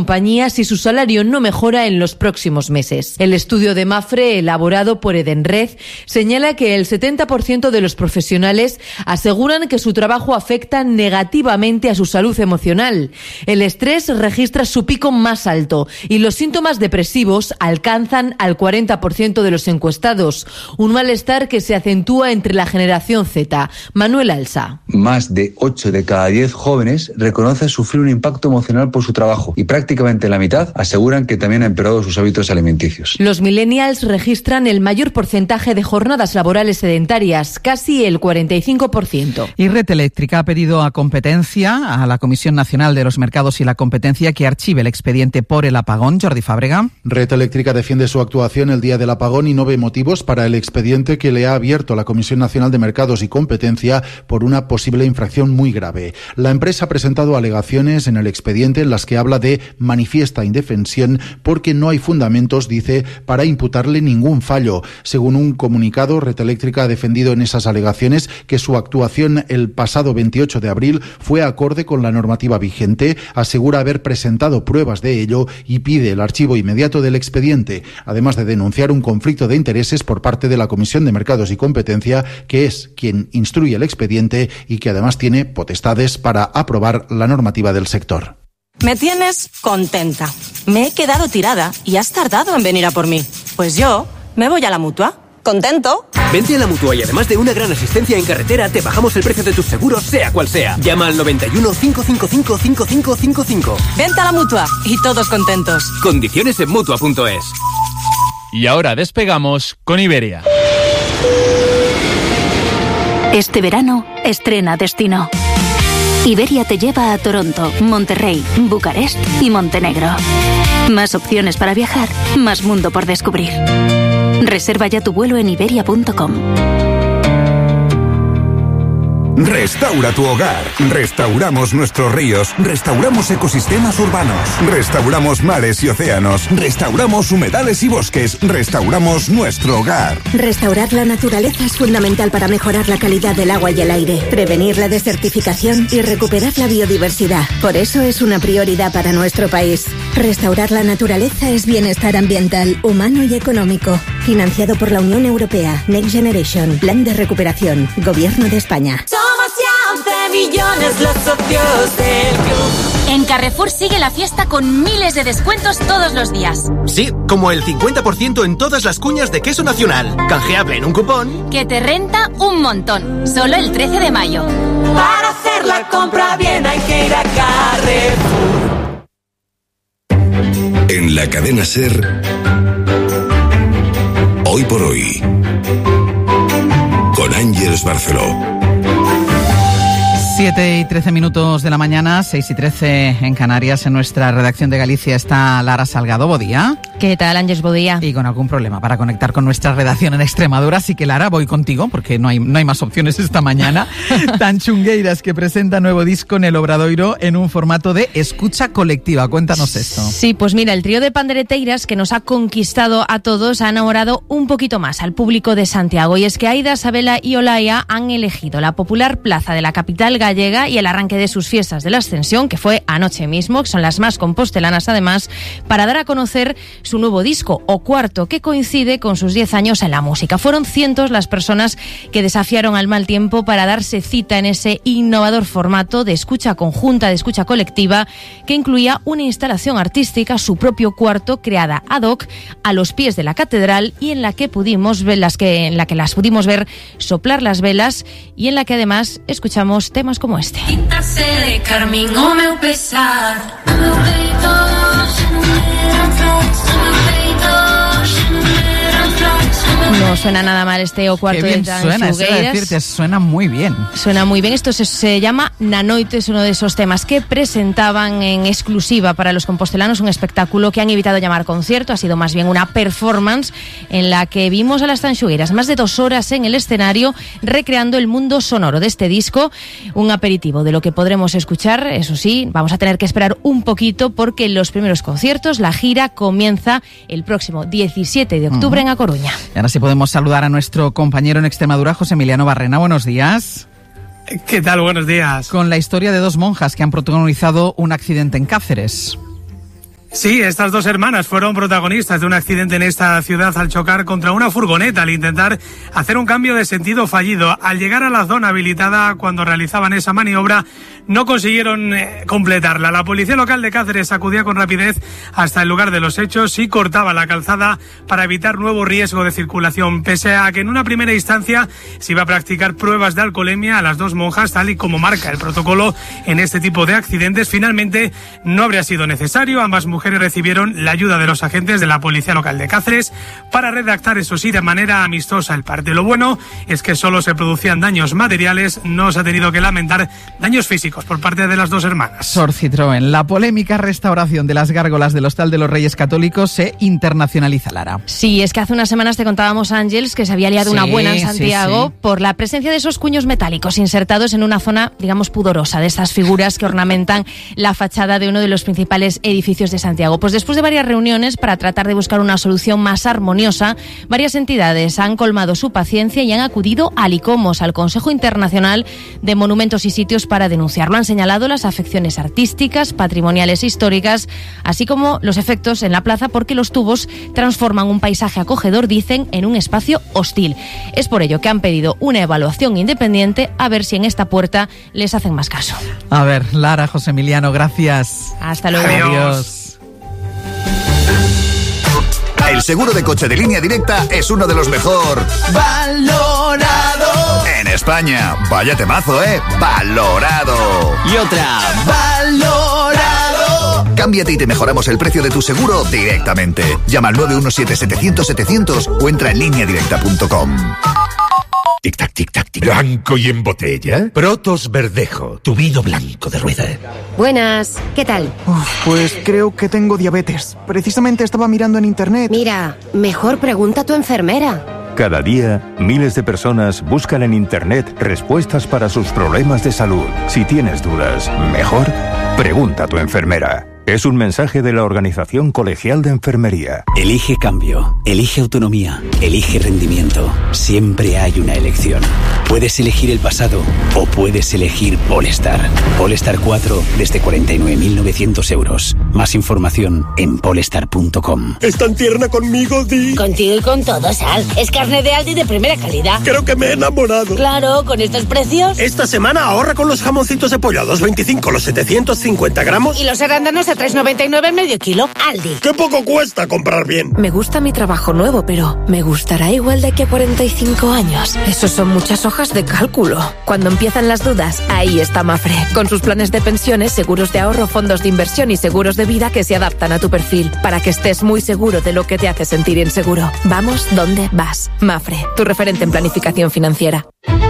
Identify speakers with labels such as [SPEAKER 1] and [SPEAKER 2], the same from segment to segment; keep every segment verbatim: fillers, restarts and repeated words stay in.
[SPEAKER 1] compañía si su salario no mejora en los próximos meses. El estudio de Mapfre, elaborado por Edenred, señala que el setenta por ciento de los profesionales aseguran que su trabajo afecta negativamente a su salud emocional. El estrés registra su pico más alto y los síntomas depresivos alcanzan al cuarenta por ciento de los encuestados, un malestar que se acentúa entre la generación Z. Manuel Alsa.
[SPEAKER 2] Más de ocho de cada diez jóvenes reconocen sufrir un impacto emocional por su trabajo y prácticamente la mitad aseguran que también ha empeorado sus hábitos alimenticios.
[SPEAKER 1] Los millennials registran el mayor porcentaje de jornadas laborales sedentarias, casi el cuarenta y cinco por ciento.
[SPEAKER 3] Y Red Eléctrica ha pedido a Competencia, a la Comisión Nacional de los Mercados y la Competencia, que archive el expediente por el apagón. Jordi Fábrega.
[SPEAKER 4] Red Eléctrica defiende su actuación el día del apagón y no ve motivos para el expediente que le ha abierto la Comisión Nacional de Mercados y Competencia por una posible infracción muy grave. La empresa ha presentado alegaciones en el expediente en las que habla de manifiesta indefensión porque no hay fundamentos, dice, para imputarle ningún fallo. Según un comunicado, Red Eléctrica ha defendido en esas alegaciones que su actuación el pasado veintiocho de abril fue acorde con la normativa vigente, asegura haber presentado pruebas de ello y pide el archivo inmediato del expediente, además de denunciar un conflicto de intereses por parte de la Comisión de Mercados y Competencia, que es quien instruye el expediente y que además tiene potestades para aprobar la normativa del sector.
[SPEAKER 5] Me tienes contenta. Me he quedado tirada y has tardado en venir a por mí. Pues yo me voy a la Mutua. ¿Contento?
[SPEAKER 6] Vente a la Mutua y además de una gran asistencia en carretera, te bajamos el precio de tus seguros, sea cual sea. Llama al noventa y uno, cinco cinco cinco, cinco cinco cinco cinco.
[SPEAKER 5] Vente a la Mutua y todos contentos.
[SPEAKER 6] Condiciones en Mutua punto es.
[SPEAKER 7] Y ahora despegamos con Iberia.
[SPEAKER 8] Este verano estrena destino. Iberia te lleva a Toronto, Monterrey, Bucarest y Montenegro. Más opciones para viajar, más mundo por descubrir. Reserva ya tu vuelo en iberia punto com.
[SPEAKER 9] Restaura tu hogar. Restauramos nuestros ríos. Restauramos ecosistemas urbanos. Restauramos mares y océanos. Restauramos humedales y bosques. Restauramos nuestro hogar.
[SPEAKER 10] Restaurar la naturaleza es fundamental para mejorar la calidad del agua y el aire, prevenir la desertificación y recuperar la biodiversidad. Por eso es una prioridad para nuestro país. Restaurar la naturaleza es bienestar ambiental, humano y económico. Financiado por la Unión Europea. Next Generation. Plan de recuperación. Gobierno de España.
[SPEAKER 11] Somos ya once millones los socios del club.
[SPEAKER 12] En Carrefour sigue la fiesta con miles de descuentos todos los días.
[SPEAKER 6] Sí, como el cincuenta por ciento en todas las cuñas de queso nacional. Canjeable en un cupón
[SPEAKER 12] que te renta un montón. Solo el trece de mayo.
[SPEAKER 11] Para hacer la compra bien hay que ir a Carrefour.
[SPEAKER 9] En la cadena SER, Hoy por Hoy, con Ángeles Barceló.
[SPEAKER 3] siete y trece minutos de la mañana, seis y trece en Canarias. En nuestra redacción de Galicia está Lara Salgado. Buen día.
[SPEAKER 1] ¿Qué tal, Ángeles? Buen día.
[SPEAKER 3] Y con algún problema para conectar con nuestra redacción en Extremadura. Así que, Lara, voy contigo porque no hay, no hay más opciones esta mañana. Tanchungueiras, que presenta nuevo disco en el Obradoiro en un formato de escucha colectiva. Cuéntanos esto.
[SPEAKER 1] Sí, pues mira, el trío de pandereteiras que nos ha conquistado a todos ha enamorado un poquito más al público de Santiago. Y es que Aida, Sabela y Olaya han elegido la popular plaza de la capital gallega gallega y el arranque de sus fiestas de la Ascensión, que fue anoche mismo, que son las más compostelanas además, para dar a conocer su nuevo disco, O Cuarto, que coincide con sus diez años en la música. Fueron cientos las personas que desafiaron al mal tiempo para darse cita en ese innovador formato de escucha conjunta, de escucha colectiva, que incluía una instalación artística, su propio cuarto, creada ad hoc a los pies de la catedral y en la que pudimos ver las que, en la que las pudimos ver soplar las velas y en la que además escuchamos temas como este.
[SPEAKER 11] Quitarse de carmín o meu pesar, o meu peito,
[SPEAKER 1] no suena nada mal este O Cuarto de
[SPEAKER 3] Tanxugueiras. Suena, es decirte, suena muy bien.
[SPEAKER 1] Suena muy bien. Esto se, se llama Nanoite, es uno de esos temas que presentaban en exclusiva para los compostelanos, un espectáculo que han evitado llamar concierto, ha sido más bien una performance en la que vimos a las Tanxugueiras más de dos horas en el escenario recreando el mundo sonoro de este disco, un aperitivo de lo que podremos escuchar. Eso sí, vamos a tener que esperar un poquito porque los primeros conciertos, la gira, comienza el próximo diecisiete de octubre uh-huh. en A Coruña.
[SPEAKER 3] Y ahora sí podemos saludar a nuestro compañero en Extremadura, José Emiliano Barrena. Buenos días.
[SPEAKER 13] ¿Qué tal? Buenos días.
[SPEAKER 3] Con la historia de dos monjas que han protagonizado un accidente en Cáceres.
[SPEAKER 13] Sí, estas dos hermanas fueron protagonistas de un accidente en esta ciudad al chocar contra una furgoneta al intentar hacer un cambio de sentido fallido. Al llegar a la zona habilitada cuando realizaban esa maniobra, no consiguieron eh, completarla. La policía local de Cáceres acudía con rapidez hasta el lugar de los hechos y cortaba la calzada para evitar nuevo riesgo de circulación. Pese a que en una primera instancia se iba a practicar pruebas de alcoholemia a las dos monjas, tal y como marca el protocolo en este tipo de accidentes, finalmente no habría sido necesario. Ambas mujeres recibieron la ayuda de los agentes de la policía local de Cáceres para redactar, eso sí, de manera amistosa el parte. Lo bueno es que solo se producían daños materiales, no se ha tenido que lamentar daños físicos por parte de las dos hermanas.
[SPEAKER 3] Sor Citroën, la polémica restauración de las gárgolas del Hostal de los Reyes Católicos se internacionaliza, Lara.
[SPEAKER 1] Sí, es que hace unas semanas te contábamos, Ángeles, que se había liado
[SPEAKER 3] Sí,
[SPEAKER 1] una buena en Santiago
[SPEAKER 3] sí, sí.
[SPEAKER 1] por la presencia de esos cuños metálicos insertados en una zona, digamos, pudorosa, de estas figuras que ornamentan la fachada de uno de los principales edificios de Santiago. Pues después de varias reuniones para tratar de buscar una solución más armoniosa, varias entidades han colmado su paciencia y han acudido al ICOMOS, al Consejo Internacional de Monumentos y Sitios, para denunciarlo. Han señalado las afecciones artísticas, patrimoniales e históricas, así como los efectos en la plaza, porque los tubos transforman un paisaje acogedor, dicen, en un espacio hostil. Es por ello que han pedido una evaluación independiente a ver si en esta puerta les hacen más caso.
[SPEAKER 3] A ver, Lara, José Emiliano, gracias.
[SPEAKER 1] Hasta luego.
[SPEAKER 3] Adiós.
[SPEAKER 14] El seguro de coche de Línea Directa es uno de los mejor
[SPEAKER 15] valorado
[SPEAKER 14] en España. Vaya temazo, ¿eh? Valorado.
[SPEAKER 15] Y otra, valorado.
[SPEAKER 14] Cámbiate y te mejoramos el precio de tu seguro directamente. Llama al nueve uno siete, setecientos, setecientos o entra en línea directa punto com.
[SPEAKER 16] Tic-tac, tic-tac, tic. ¿Blanco y en botella? Protos Verdejo, tu vino blanco de rueda.
[SPEAKER 17] Buenas, ¿qué tal?
[SPEAKER 18] Uf, pues creo que tengo diabetes. Precisamente estaba mirando en internet.
[SPEAKER 17] Mira, mejor pregunta a tu enfermera.
[SPEAKER 19] Cada día, miles de personas buscan en internet respuestas para sus problemas de salud. Si tienes dudas, mejor pregunta a tu enfermera. Es un mensaje de la Organización Colegial de Enfermería.
[SPEAKER 20] Elige cambio, elige autonomía, elige rendimiento. Siempre hay una elección. Puedes elegir el pasado o puedes elegir Polestar. Polestar cuatro desde cuarenta y nueve mil novecientos euros. Más información en polestar punto com.
[SPEAKER 16] ¿Es tan tierna conmigo, Di?
[SPEAKER 21] Contigo y con todo, Sal. Es carne de Aldi de primera calidad.
[SPEAKER 16] Creo que me he enamorado.
[SPEAKER 21] Claro, con estos precios.
[SPEAKER 16] Esta semana ahorra con los jamoncitos de pollo a dos veinticinco los setecientos cincuenta gramos.
[SPEAKER 21] Y los arándanos a tres noventa y nueve el medio kilo. Aldi.
[SPEAKER 16] ¡Qué poco cuesta comprar bien!
[SPEAKER 22] Me gusta mi trabajo nuevo, pero ¿me gustará igual de aquí a cuarenta y cinco años? Eso son muchas hojas de cálculo. Cuando empiezan las dudas, ahí está Mafre. Con sus planes de pensiones, seguros de ahorro, fondos de inversión y seguros de vida que se adaptan a tu perfil, para que estés muy seguro de lo que te hace sentir inseguro. Vamos donde vas. Mafre, tu referente en planificación financiera.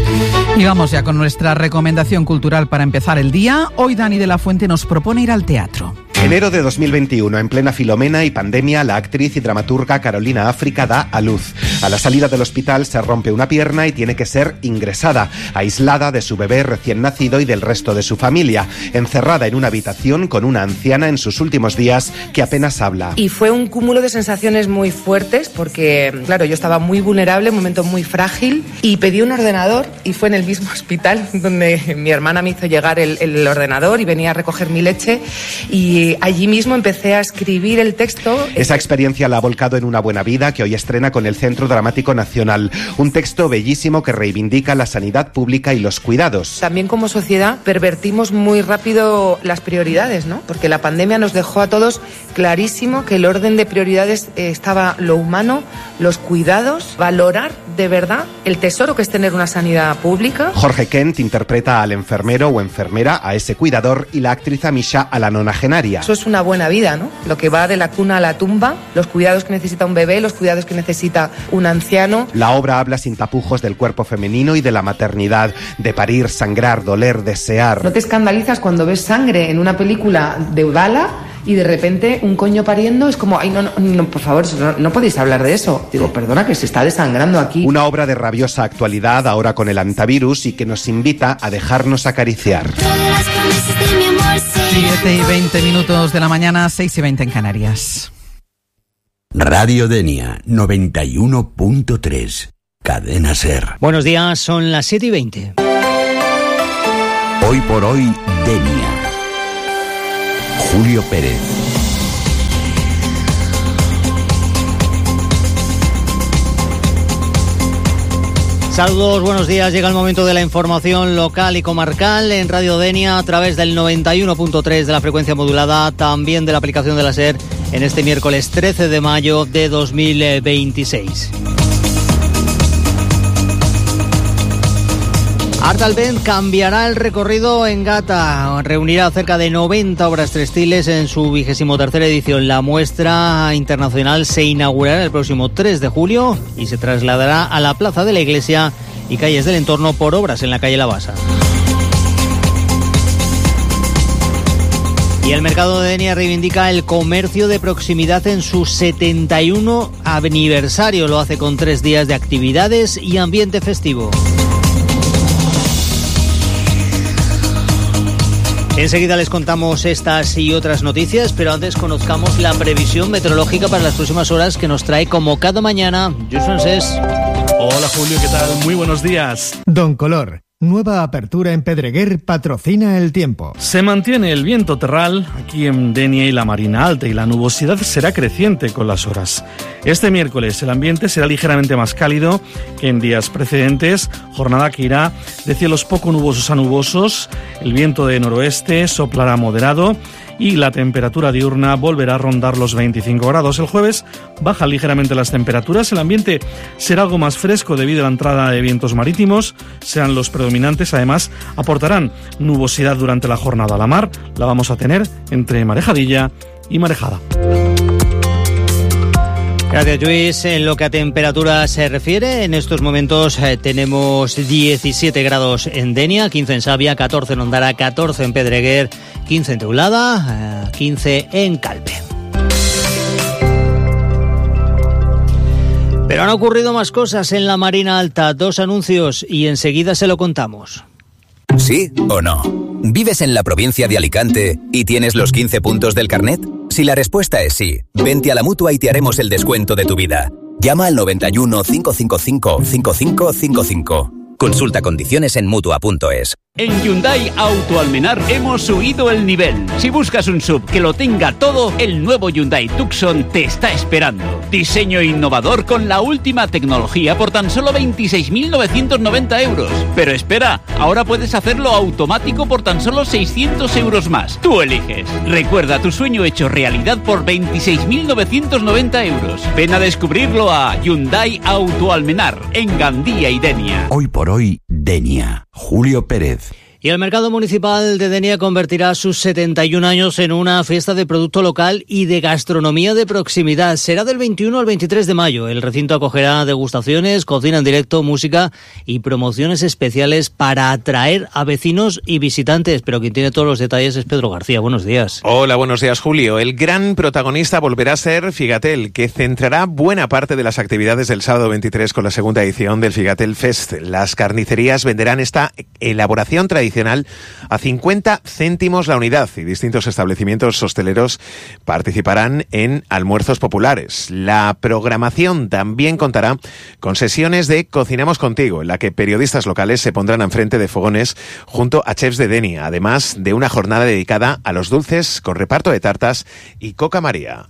[SPEAKER 3] Y vamos ya con nuestra recomendación cultural para empezar el día. Hoy Dani de la Fuente nos propone ir al teatro.
[SPEAKER 23] Enero de dos mil veintiuno, en plena Filomena y pandemia, la actriz y dramaturga Carolina África da a luz. A la salida del hospital se rompe una pierna y tiene que ser ingresada, aislada de su bebé recién nacido y del resto de su familia, encerrada en una habitación con una anciana en sus últimos días que apenas habla.
[SPEAKER 24] Y fue un cúmulo de sensaciones muy fuertes porque, claro, yo estaba muy vulnerable, un momento muy frágil, y pedí un ordenador y fue en el mismo hospital donde mi hermana me hizo llegar el, el ordenador y venía a recoger mi leche, y allí mismo empecé a escribir el texto.
[SPEAKER 23] Esa experiencia la ha volcado en Una buena vida, que hoy estrena con el Centro Dramático Nacional. Un texto bellísimo que reivindica la sanidad pública y los cuidados.
[SPEAKER 24] También como sociedad pervertimos muy rápido las prioridades, ¿no? Porque la pandemia nos dejó a todos clarísimo que el orden de prioridades estaba lo humano, los cuidados, valorar de verdad el tesoro que es tener una sanidad pública.
[SPEAKER 23] Jorge Kent interpreta al enfermero o enfermera, a ese cuidador, y la actriz Amisha a la nonagenaria.
[SPEAKER 24] Eso es una buena vida, ¿no? Lo que va de la cuna a la tumba, los cuidados que necesita un bebé, los cuidados que necesita un anciano.
[SPEAKER 23] La obra habla sin tapujos del cuerpo femenino y de la maternidad, de parir, sangrar, doler, desear.
[SPEAKER 24] ¿No te escandalizas cuando ves sangre en una película de bala y de repente un coño pariendo? Es como, ay, no, no, no por favor, no, no podéis hablar de eso. Digo, perdona, que se está desangrando aquí.
[SPEAKER 23] Una obra de rabiosa actualidad, ahora con el antivirus, y que nos invita a dejarnos acariciar.
[SPEAKER 3] siete y veinte minutos de la mañana, seis y veinte en Canarias.
[SPEAKER 25] Radio Denia noventa y uno punto tres. Cadena Ser.
[SPEAKER 26] Buenos días, son las siete y veinte.
[SPEAKER 25] Hoy por hoy, Denia. Julio Pérez.
[SPEAKER 26] Saludos, buenos días. Llega el momento de la información local y comarcal en Radio Denia a través del noventa y uno punto tres de la frecuencia modulada, también de la aplicación de la SER en este miércoles trece de mayo de dos mil veintiséis. Artalvent cambiará el recorrido en Gata. Reunirá cerca de noventa obras textiles en su vigésimo tercera edición. La muestra internacional se inaugurará el próximo tres de julio y se trasladará a la Plaza de la Iglesia y calles del entorno por obras en la calle La Basa. Y el mercado de Denia reivindica el comercio de proximidad en su setenta y uno aniversario. Lo hace con tres días de actividades y ambiente festivo. Enseguida les contamos estas y otras noticias, pero antes conozcamos la previsión meteorológica para las próximas horas que nos trae como cada mañana Lluís Francés.
[SPEAKER 2] Hola Julio, ¿qué tal? Muy buenos días.
[SPEAKER 4] Don Color. Nueva apertura en Pedreguer patrocina el tiempo.
[SPEAKER 2] Se mantiene el viento terral aquí en Denia y la Marina Alta y la nubosidad será creciente con las horas. Este miércoles el ambiente será ligeramente más cálido que en días precedentes, jornada que irá de cielos poco nubosos a nubosos, el viento de noroeste soplará moderado y la temperatura diurna volverá a rondar los veinticinco grados. El jueves bajan ligeramente las temperaturas, el ambiente será algo más fresco debido a la entrada de vientos marítimos, sean los predominantes, además aportarán nubosidad durante la jornada. La mar la vamos a tener entre marejadilla y marejada.
[SPEAKER 26] Gracias, Lluís. En lo que a temperatura se refiere, en estos momentos eh, tenemos diecisiete grados en Denia, quince en Sabia, catorce en Ondara, catorce en Pedreguer, quince en Teulada, eh, quince en Calpe. Pero han ocurrido más cosas en la Marina Alta, dos anuncios y enseguida se lo contamos.
[SPEAKER 5] ¿Sí o no? ¿Vives en la provincia de Alicante y tienes los quince puntos del carnet? Si la respuesta es sí, vente a la Mutua y te haremos el descuento de tu vida. Llama al noventa y uno, cinco cinco cinco, cinco cinco cinco cinco. Consulta condiciones en Mutua punto es.
[SPEAKER 7] En Hyundai Auto Almenar hemos subido el nivel. Si buscas un sub que lo tenga todo, el nuevo Hyundai Tucson te está esperando. Diseño innovador con la última tecnología por tan solo veintiséis mil novecientos noventa euros. Pero espera, ahora puedes hacerlo automático por tan solo seiscientos euros más. Tú eliges. Recuerda tu sueño hecho realidad por veintiséis mil novecientos noventa euros. Ven a descubrirlo a Hyundai Auto Almenar, en Gandía y Denia.
[SPEAKER 25] Hoy por hoy, Denia. Julio Pérez.
[SPEAKER 26] Y el mercado municipal de Denia convertirá sus setenta y un años en una fiesta de producto local y de gastronomía de proximidad. Será del veintiuno al veintitrés de mayo. El recinto acogerá degustaciones, cocina en directo, música y promociones especiales para atraer a vecinos y visitantes. Pero quien tiene todos los detalles es Pedro García. Buenos días.
[SPEAKER 8] Hola, buenos días, Julio. El gran protagonista volverá a ser Figatel, que centrará buena parte de las actividades del sábado veintitrés con la segunda edición del Figatel Fest. Las carnicerías venderán esta elaboración tradicional a cincuenta céntimos la unidad y distintos establecimientos hosteleros participarán en almuerzos populares. La programación también contará con sesiones de Cocinamos Contigo, en la que periodistas locales se pondrán enfrente de fogones junto a chefs de Denia, además de una jornada dedicada a los dulces con reparto de tartas y coca María.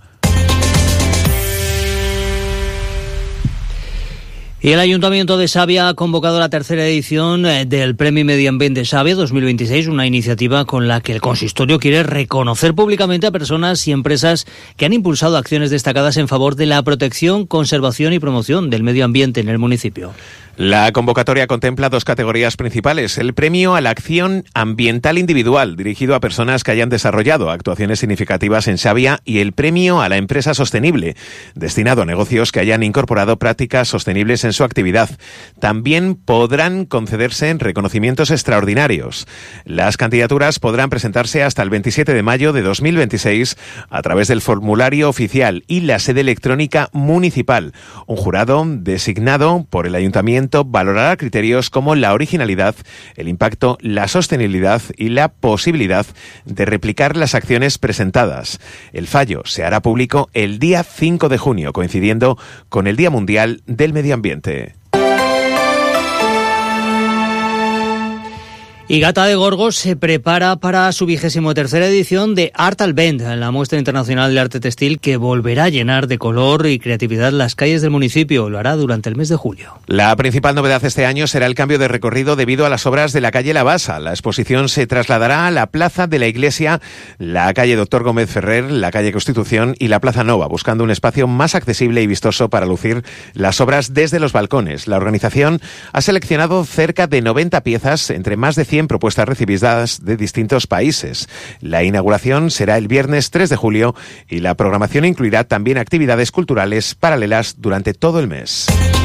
[SPEAKER 26] Y el Ayuntamiento de Sabia ha convocado la tercera edición del Premio Medio Ambiente Sabia dos mil veintiséis, una iniciativa con la que el consistorio quiere reconocer públicamente a personas y empresas que han impulsado acciones destacadas en favor de la protección, conservación y promoción del medio ambiente en el municipio.
[SPEAKER 8] La convocatoria contempla dos categorías principales. El premio a la acción ambiental individual, dirigido a personas que hayan desarrollado actuaciones significativas en Sabia, y el premio a la empresa sostenible, destinado a negocios que hayan incorporado prácticas sostenibles en su actividad. También podrán concederse reconocimientos extraordinarios. Las candidaturas podrán presentarse hasta el veintisiete de mayo de dos mil veintiséis a través del formulario oficial y la sede electrónica municipal. Un jurado designado por el Ayuntamiento valorará criterios como la originalidad, el impacto, la sostenibilidad y la posibilidad de replicar las acciones presentadas. El fallo se hará público el día cinco de junio, coincidiendo con el Día Mundial del Medio Ambiente.
[SPEAKER 26] Y Gata de Gorgos se prepara para su vigésimo tercera edición de Art al Vent, la muestra internacional de arte textil que volverá a llenar de color y creatividad las calles del municipio. Lo hará durante el mes de julio.
[SPEAKER 8] La principal novedad este año será el cambio de recorrido debido a las obras de la calle La Basa. La exposición se trasladará a la plaza de la Iglesia, la calle Doctor Gómez Ferrer, la calle Constitución y la Plaza Nova, buscando un espacio más accesible y vistoso para lucir las obras desde los balcones. La organización ha seleccionado cerca de noventa piezas entre más de cien propuestas recibidas de distintos países. La inauguración será el viernes tres de julio y la programación incluirá también actividades culturales paralelas durante todo el mes.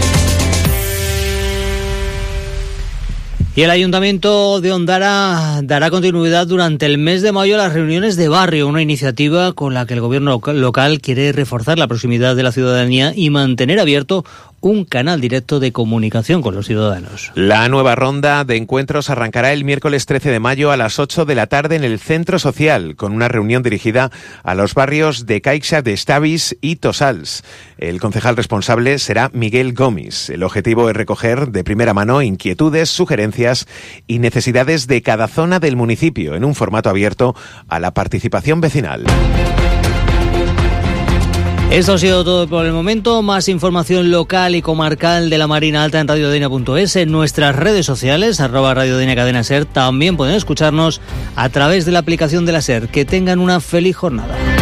[SPEAKER 26] Y el Ayuntamiento de Ondara dará continuidad durante el mes de mayo a las reuniones de barrio, una iniciativa con la que el gobierno local quiere reforzar la proximidad de la ciudadanía y mantener abierto un canal directo de comunicación con los ciudadanos.
[SPEAKER 8] La nueva ronda de encuentros arrancará el miércoles trece de mayo a las ocho de la tarde en el Centro Social, con una reunión dirigida a los barrios de Caixa de Estavis y Tosals. El concejal responsable será Miguel Gómez. El objetivo es recoger de primera mano inquietudes, sugerencias y necesidades de cada zona del municipio en un formato abierto a la participación vecinal.
[SPEAKER 26] Esto ha sido todo por el momento. Más información local y comarcal de la Marina Alta en radiodenia punto es, en nuestras redes sociales, arroba radiodenia cadena ser. También pueden escucharnos a través de la aplicación de la SER. Que tengan una feliz jornada.